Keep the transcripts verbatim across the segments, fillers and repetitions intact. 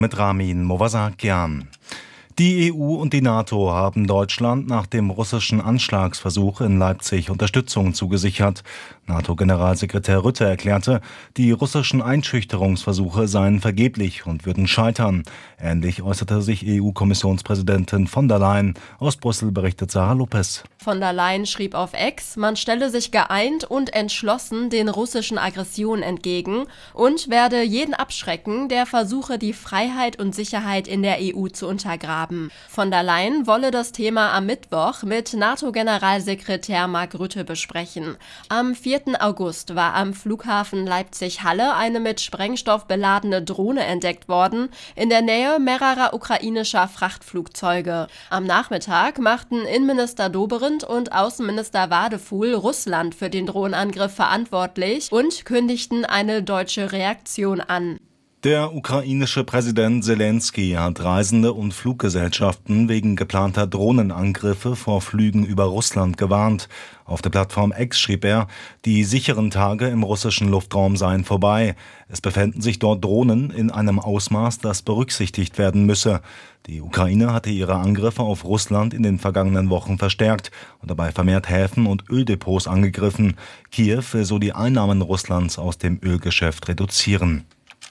Mit Ramin Movasakian. Die E U und die NATO haben Deutschland nach dem russischen Anschlagsversuch in Leipzig Unterstützung zugesichert. NATO-Generalsekretär Rutte erklärte, die russischen Einschüchterungsversuche seien vergeblich und würden scheitern. Ähnlich äußerte sich E U-Kommissionspräsidentin von der Leyen. Aus Brüssel berichtet Sarah Lopez. Von der Leyen schrieb auf X, man stelle sich geeint und entschlossen den russischen Aggressionen entgegen und werde jeden abschrecken, der versuche, die Freiheit und Sicherheit in der E U zu untergraben. Von der Leyen wolle das Thema am Mittwoch mit NATO-Generalsekretär Mark Rutte besprechen. Am vierten August war am Flughafen Leipzig-Halle eine mit Sprengstoff beladene Drohne entdeckt worden, in der Nähe mehrerer ukrainischer Frachtflugzeuge. Am Nachmittag machten Innenminister Dobrindt und Außenminister Wadefuhl Russland für den Drohnenangriff verantwortlich und kündigten eine deutsche Reaktion an. Der ukrainische Präsident Selenskyj hat Reisende und Fluggesellschaften wegen geplanter Drohnenangriffe vor Flügen über Russland gewarnt. Auf der Plattform X schrieb er, die sicheren Tage im russischen Luftraum seien vorbei. Es befänden sich dort Drohnen in einem Ausmaß, das berücksichtigt werden müsse. Die Ukraine hatte ihre Angriffe auf Russland in den vergangenen Wochen verstärkt und dabei vermehrt Häfen und Öldepots angegriffen. Kiew will so die Einnahmen Russlands aus dem Ölgeschäft reduzieren.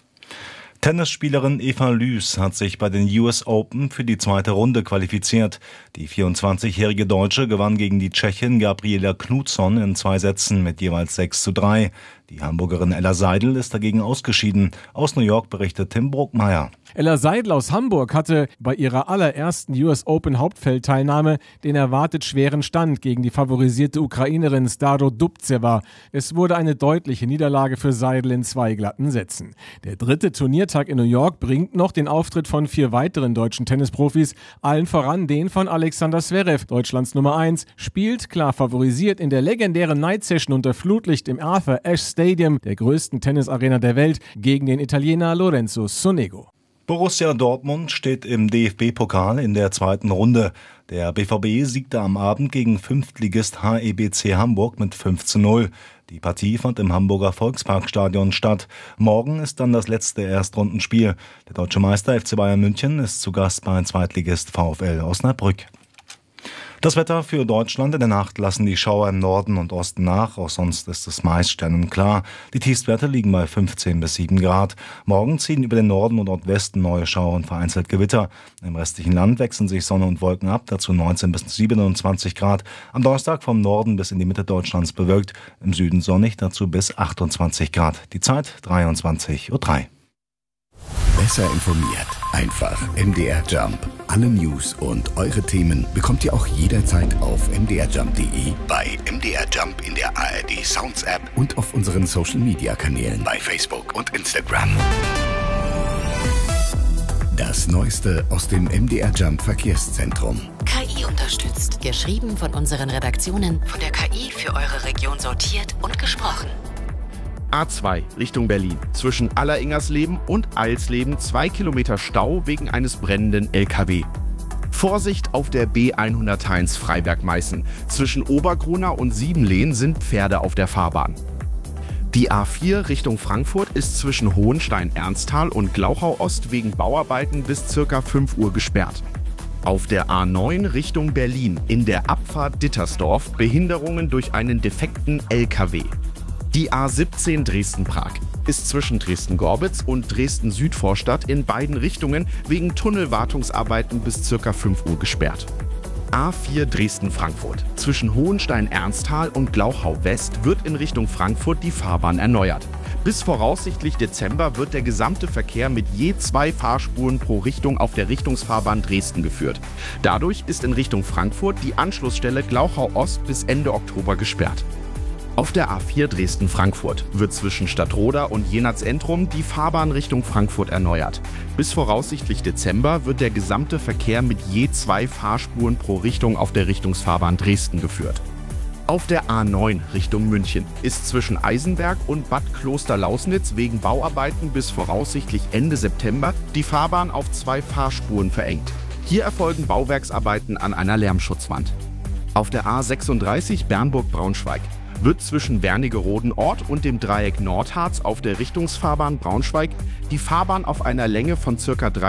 Tennisspielerin Eva Lüß hat sich bei den U S Open für die zweite Runde qualifiziert. Die vierundzwanzigjährige Deutsche gewann gegen die Tschechin Gabriela Knutsson in zwei Sätzen mit jeweils sechs zu drei. Die Hamburgerin Ella Seidel ist dagegen ausgeschieden. Aus New York berichtet Tim Bruckmeier. Ella Seidel aus Hamburg hatte bei ihrer allerersten U S Open Hauptfeldteilnahme den erwartet schweren Stand gegen die favorisierte Ukrainerin Staro Dubceva. Es wurde eine deutliche Niederlage für Seidel in zwei glatten Sätzen. Der dritte Turniertag in New York bringt noch den Auftritt von vier weiteren deutschen Tennisprofis, allen voran den von Alexander Zverev. Deutschlands Nummer eins spielt klar favorisiert in der legendären Night Session unter Flutlicht im Arthur Ashe Stadium, der größten Tennisarena der Welt, gegen den Italiener Lorenzo Sonego. Borussia Dortmund steht im D F B-Pokal in der zweiten Runde. Der B V B siegte am Abend gegen Fünftligist H E B C Hamburg mit fünf zu null. Die Partie fand im Hamburger Volksparkstadion statt. Morgen ist dann das letzte Erstrundenspiel. Der deutsche Meister F C Bayern München ist zu Gast bei Zweitligist VfL Osnabrück. Das Wetter für Deutschland: in der Nacht lassen die Schauer im Norden und Osten nach, auch sonst ist es meist sternenklar. Die Tiefstwerte liegen bei fünfzehn bis sieben Grad. Morgen ziehen über den Norden und Nordwesten neue Schauer und vereinzelt Gewitter. Im restlichen Land wechseln sich Sonne und Wolken ab, dazu neunzehn bis siebenundzwanzig Grad. Am Donnerstag vom Norden bis in die Mitte Deutschlands bewölkt, im Süden sonnig, dazu bis achtundzwanzig Grad. Die Zeit dreiundzwanzig Uhr drei. Besser informiert. Einfach M D R Jump. Alle News und eure Themen bekommt ihr auch jederzeit auf m d r jump punkt d e, bei M D R Jump in der A R D Sounds App und auf unseren Social Media Kanälen bei Facebook und Instagram. Das Neueste aus dem M D R Jump Verkehrszentrum. K I unterstützt. Geschrieben von unseren Redaktionen, von der K I für eure Region sortiert und gesprochen. A zwei Richtung Berlin. Zwischen Alleringersleben und Eilsleben zwei Kilometer Stau wegen eines brennenden L K W. Vorsicht auf der B hunderteins Freiberg-Meißen. Zwischen Obergrunau und Siebenlehn sind Pferde auf der Fahrbahn. Die A vier Richtung Frankfurt ist zwischen Hohenstein-Ernsthal und Glauchau-Ost wegen Bauarbeiten bis ca. fünf Uhr gesperrt. Auf der A neun Richtung Berlin in der Abfahrt Dittersdorf Behinderungen durch einen defekten L K W. Die A siebzehn Dresden-Prag ist zwischen Dresden-Gorbitz und Dresden-Südvorstadt in beiden Richtungen wegen Tunnelwartungsarbeiten bis ca. fünf Uhr gesperrt. A vier Dresden-Frankfurt. Zwischen Hohenstein-Ernsthal und Glauchau-West wird in Richtung Frankfurt die Fahrbahn erneuert. Bis voraussichtlich Dezember wird der gesamte Verkehr mit je zwei Fahrspuren pro Richtung auf der Richtungsfahrbahn Dresden geführt. Dadurch ist in Richtung Frankfurt die Anschlussstelle Glauchau-Ost bis Ende Oktober gesperrt. Auf der A vier Dresden-Frankfurt wird zwischen Stadtroda und Jenatz-Entrum die Fahrbahn Richtung Frankfurt erneuert. Bis voraussichtlich Dezember wird der gesamte Verkehr mit je zwei Fahrspuren pro Richtung auf der Richtungsfahrbahn Dresden geführt. Auf der A neun Richtung München ist zwischen Eisenberg und Bad Klosterlausnitz wegen Bauarbeiten bis voraussichtlich Ende September die Fahrbahn auf zwei Fahrspuren verengt. Hier erfolgen Bauwerksarbeiten an einer Lärmschutzwand. Auf der A sechsunddreißig Bernburg-Braunschweig wird zwischen Wernigerode-Ort und dem Dreieck Nordharz auf der Richtungsfahrbahn Braunschweig die Fahrbahn auf einer Länge von ca.